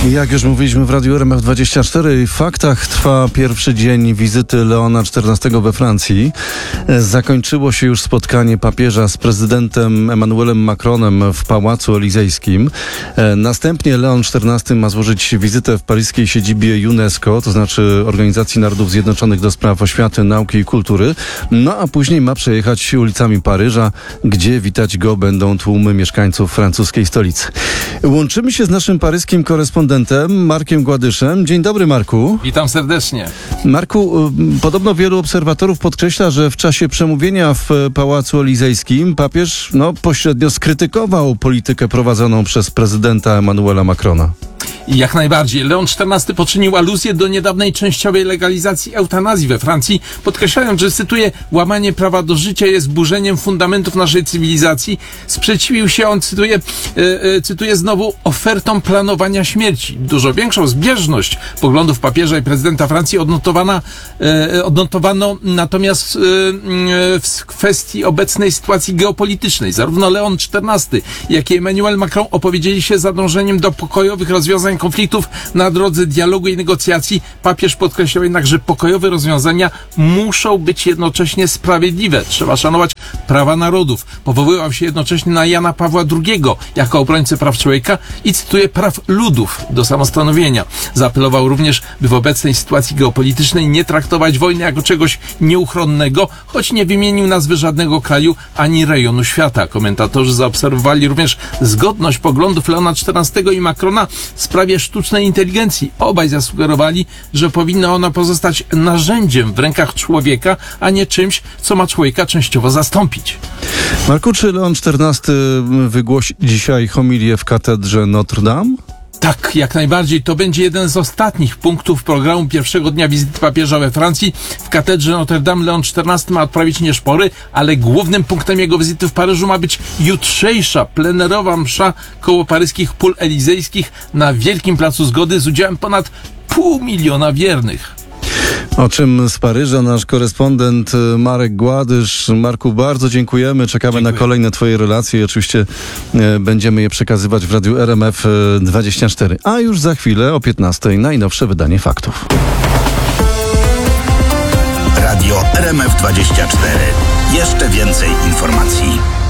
Jak już mówiliśmy w Radiu RMF24, w faktach trwa pierwszy dzień wizyty Leona XIV we Francji. Zakończyło się już spotkanie papieża z prezydentem Emmanuelem Macronem w Pałacu Elizejskim. Następnie Leon XIV ma złożyć wizytę w paryskiej siedzibie UNESCO, to znaczy Organizacji Narodów Zjednoczonych do Spraw Oświaty, Nauki i Kultury. No a później ma przejechać ulicami Paryża, gdzie witać go będą tłumy mieszkańców francuskiej stolicy. Łączymy się z naszym paryskim korespondentem Markiem Gładyszem. Dzień dobry, Marku. Witam serdecznie. Marku, podobno wielu obserwatorów podkreśla, że w czasie przemówienia w Pałacu Elizejskim papież pośrednio skrytykował politykę prowadzoną przez prezydenta Emmanuela Macrona. Jak najbardziej. Leon XIV poczynił aluzję do niedawnej częściowej legalizacji eutanazji we Francji, podkreślając, że, cytuję, łamanie prawa do życia jest burzeniem fundamentów naszej cywilizacji. Sprzeciwił się on, cytuję znowu, ofertom planowania śmierci. Dużo większą zbieżność poglądów papieża i prezydenta Francji odnotowano natomiast w kwestii obecnej sytuacji geopolitycznej. Zarówno Leon XIV, jak i Emmanuel Macron opowiedzieli się za dążeniem do pokojowych rozwiązań konfliktów na drodze dialogu i negocjacji. Papież podkreślał jednak, że pokojowe rozwiązania muszą być jednocześnie sprawiedliwe. Trzeba szanować prawa narodów. Powoływał się jednocześnie na Jana Pawła II jako obrońcę praw człowieka i, cytuję, praw ludów do samostanowienia. Zaapelował również, by w obecnej sytuacji geopolitycznej nie traktować wojny jako czegoś nieuchronnego, choć nie wymienił nazwy żadnego kraju ani rejonu świata. Komentatorzy zaobserwowali również zgodność poglądów Leona XIV i Macrona w sprawie sztucznej inteligencji. Obaj zasugerowali, że powinna ona pozostać narzędziem w rękach człowieka, a nie czymś, co ma człowieka częściowo zastąpić. Marku, czy Leon XIV wygłosi dzisiaj homilię w katedrze Notre Dame? Tak, jak najbardziej. To będzie jeden z ostatnich punktów programu pierwszego dnia wizyty papieża we Francji. W katedrze Notre Dame Leon XIV ma odprawić nie szpory, ale głównym punktem jego wizyty w Paryżu ma być jutrzejsza plenerowa msza koło paryskich pól elizejskich na Wielkim Placu Zgody z udziałem ponad 500 000 wiernych. O czym z Paryża nasz korespondent Marek Gładysz. Marku, bardzo dziękujemy. Czekamy na kolejne twoje relacje i oczywiście będziemy je przekazywać w Radiu RMF24. A już za chwilę o 15:00 najnowsze wydanie faktów. Radio RMF24. Jeszcze więcej informacji.